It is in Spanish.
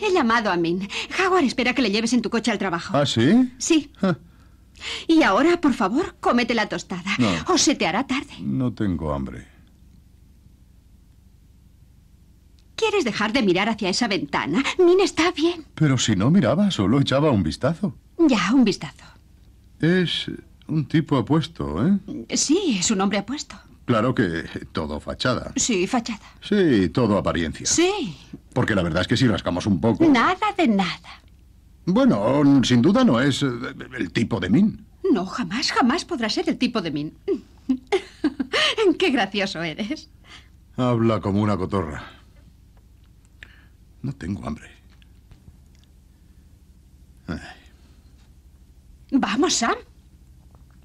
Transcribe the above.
He llamado a Min. Howard espera que le lleves en tu coche al trabajo. ¿Ah, sí? Sí. Ah, Y ahora, por favor, cómete la tostada. No. O se te hará tarde. no tengo hambre. ¿Quieres dejar de mirar hacia esa ventana? Min está bien. Pero si no miraba, solo echaba un vistazo. Ya, un vistazo. Es un tipo apuesto, ¿eh? Sí, es un hombre apuesto. Claro que todo fachada. Sí, fachada. Sí, todo apariencia. Sí. Porque la verdad es que si rascamos un poco... Nada de nada. Bueno, sin duda no es el tipo de Min. No, jamás podrá ser el tipo de Min. Qué gracioso eres. Habla como una cotorra. No tengo hambre. Ay. Vamos, Sam.